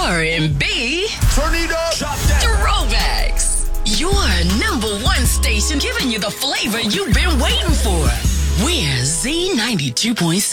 R&B. Turn it up. Drop that. Throwbacks. Your #1 station giving you the flavor you've been waiting for. We're Z92.7.